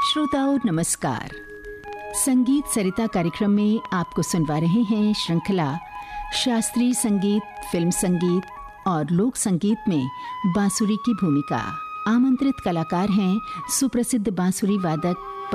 श्रोताओं नमस्कार। संगीत सरिता कार्यक्रम में आपको सुनवा रहे हैं श्रृंखला शास्त्रीय संगीत, फिल्म संगीत और लोक संगीत में बांसुरी की भूमिका। आमंत्रित कलाकार हैं सुप्रसिद्ध बांसुरी वादक